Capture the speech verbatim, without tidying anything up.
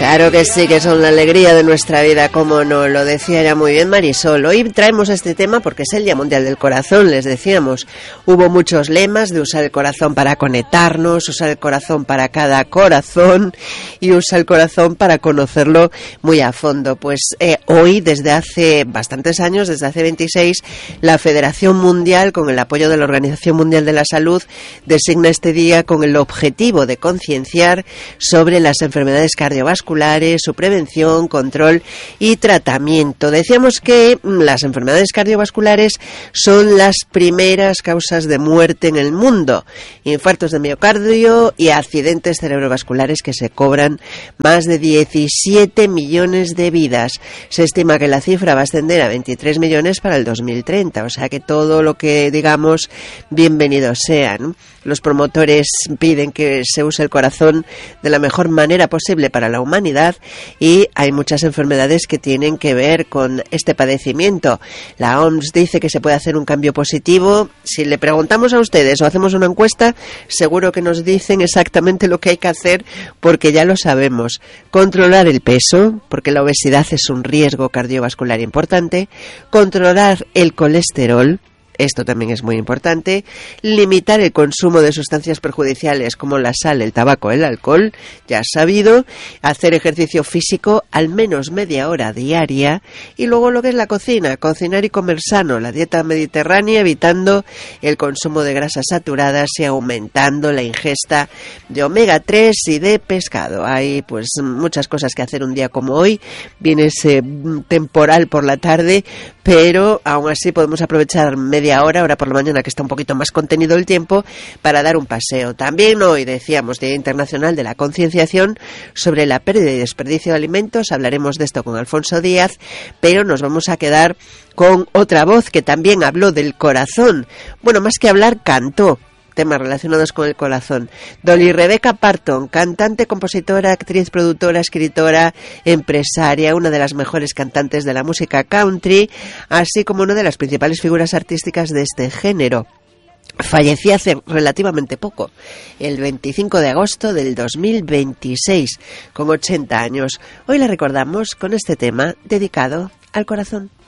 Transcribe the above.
Claro que sí, que son la alegría de nuestra vida, como no, lo decía ya muy bien Marisol. Hoy traemos este tema porque es el Día Mundial del Corazón, les decíamos. Hubo muchos lemas de usar el corazón para conectarnos, usar el corazón para cada corazón y usar el corazón para conocerlo muy a fondo. Pues eh, hoy, desde hace bastantes años, desde hace veintiséis, la Federación Mundial, con el apoyo de la Organización Mundial de la Salud, designa este día con el objetivo de concienciar sobre las enfermedades cardiovasculares, su prevención, control y tratamiento. Decíamos que las enfermedades cardiovasculares son las primeras causas de muerte en el mundo. Infartos de miocardio y accidentes cerebrovasculares que se cobran más de diecisiete millones de vidas. Se estima que la cifra va a ascender a veintitrés millones para el dos mil treinta, o sea que todo lo que digamos, bienvenido sea, ¿no? Los promotores piden que se use el corazón de la mejor manera posible para la humanidad y hay muchas enfermedades que tienen que ver con este padecimiento. La O M S dice que se puede hacer un cambio positivo. Si le preguntamos a ustedes o hacemos una encuesta, seguro que nos dicen exactamente lo que hay que hacer porque ya lo sabemos. Controlar el peso, porque la obesidad es un riesgo cardiovascular importante. Controlar el colesterol. Esto también es muy importante. Limitar el consumo de sustancias perjudiciales como la sal, el tabaco, el alcohol, ya sabido. Hacer ejercicio físico al menos media hora diaria. Y luego lo que es la cocina, cocinar y comer sano, la dieta mediterránea, evitando el consumo de grasas saturadas y aumentando la ingesta de omega tres y de pescado. Hay pues muchas cosas que hacer un día como hoy. Viene ese temporal por la tarde, pero aún así podemos aprovechar media hora, ahora por la mañana que está un poquito más contenido el tiempo, para dar un paseo. También hoy decíamos Día Internacional de la Concienciación sobre la pérdida y desperdicio de alimentos. Hablaremos de esto con Alfonso Díaz, pero nos vamos a quedar con otra voz que también habló del corazón. Bueno, más que hablar, cantó temas relacionados con el corazón. Dolly Rebecca Parton, cantante, compositora, actriz, productora, escritora, empresaria, una de las mejores cantantes de la música country, así como una de las principales figuras artísticas de este género. Falleció hace relativamente poco, el veinticinco de agosto del dos mil veintiséis, con ochenta años. Hoy la recordamos con este tema dedicado al corazón.